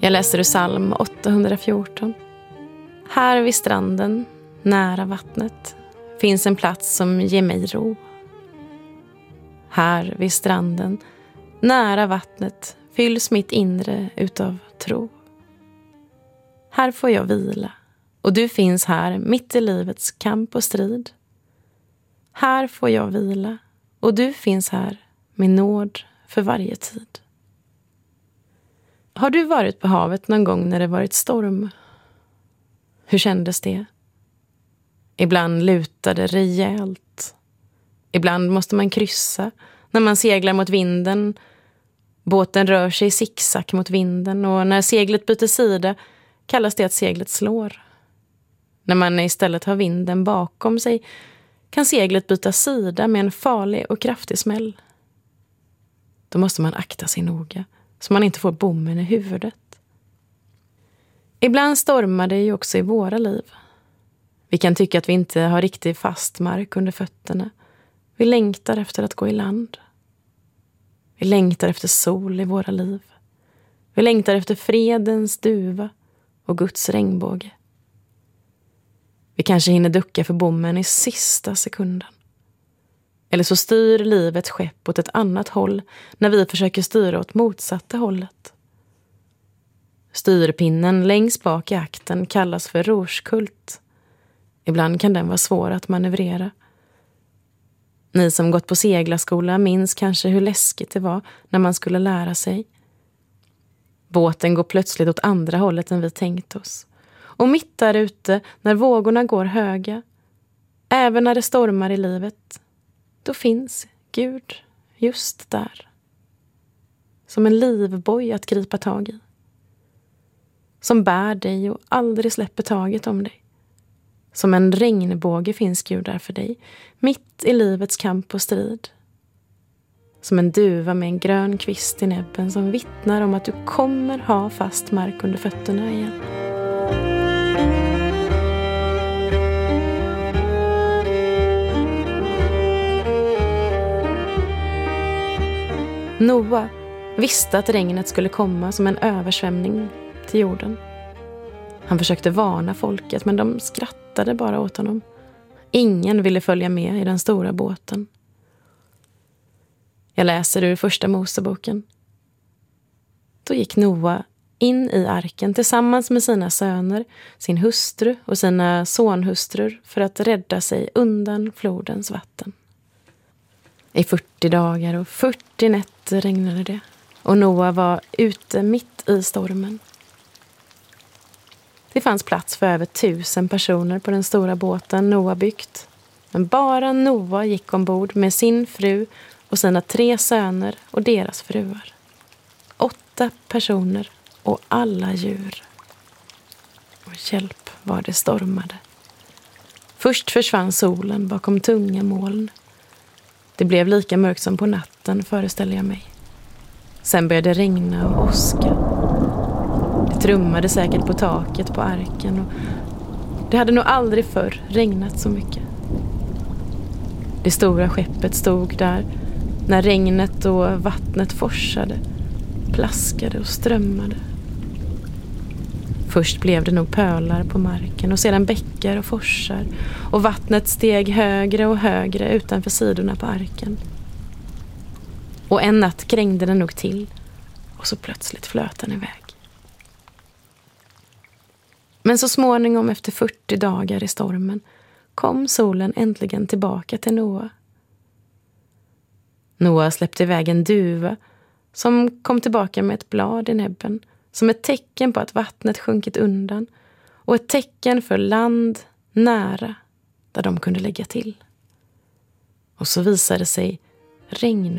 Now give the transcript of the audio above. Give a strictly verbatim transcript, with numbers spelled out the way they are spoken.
Jag läser ur psalm åttahundrafjorton. Här vid stranden, nära vattnet, finns en plats som ger mig ro. Här vid stranden, nära vattnet, fylls mitt inre utav tro. Här får jag vila, och du finns här mitt i livets kamp och strid. Här får jag vila, och du finns här med nåd för varje tid. Har du varit på havet någon gång när det varit storm? Hur kändes det? Ibland lutade det rejält. Ibland måste man kryssa när man seglar mot vinden. Båten rör sig i zigzag mot vinden, och när seglet byter sida kallas det att seglet slår. När man istället har vinden bakom sig kan seglet byta sida med en farlig och kraftig smäll. Då måste man akta sig noga så man inte får bommen i huvudet. Ibland stormar det ju också i våra liv. Vi kan tycka att vi inte har riktigt fast mark under fötterna. Vi längtar efter att gå i land. Vi längtar efter sol i våra liv. Vi längtar efter fredens duva och Guds regnbåge. Vi kanske hinner ducka för bommen i sista sekunden. Eller så styr livets skepp åt ett annat håll när vi försöker styra åt motsatta hållet. Styrpinnen längst bak i akten kallas för rorskult. Ibland kan den vara svår att manövrera. Ni som gått på seglarskola minns kanske hur läskigt det var när man skulle lära sig. Båten går plötsligt åt andra hållet än vi tänkt oss. Och mitt där ute, när vågorna går höga, även när det stormar i livet, då finns Gud just där. Som en livboj att gripa tag i. Som bär dig och aldrig släpper taget om dig. Som en regnbåge finns Gud där för dig, mitt i livets kamp och strid. Som en duva med en grön kvist i näbben som vittnar om att du kommer ha fast mark under fötterna igen. Noa visste att regnet skulle komma som en översvämning till jorden. Han försökte varna folket, men de skrattade bara åt honom. Ingen ville följa med i den stora båten. Jag läser ur första Moseboken. Då gick Noa in i arken tillsammans med sina söner, sin hustru och sina sonhustrur för att rädda sig undan flodens vatten. I fyrtio dagar och fyrtio nätter regnade det, och Noa var ute mitt i stormen. Det fanns plats för över tusen personer på den stora båten Noa byggt. Men bara Noa gick ombord med sin fru och sina tre söner och deras fruar. Åtta personer och alla djur. Och hjälp vad det stormade. Först försvann solen bakom tunga moln. Det blev lika mörkt som på natten, föreställer jag mig. Sen började det regna och åska. Det trummade säkert på taket på arken, och det hade nog aldrig förr regnat så mycket. Det stora skeppet stod där när regnet och vattnet forsade, plaskade och strömmade. Först blev det nog pölar på marken och sedan bäckar och forsar, och vattnet steg högre och högre utanför sidorna på arken. Och en natt krängde den nog till, och så plötsligt flöt den iväg. Men så småningom, efter fyrtio dagar i stormen, kom solen äntligen tillbaka till Noa. Noa släppte iväg en duva som kom tillbaka med ett blad i näbben, som ett tecken på att vattnet sjunkit undan, och ett tecken för land nära där de kunde lägga till. Och så visade sig regn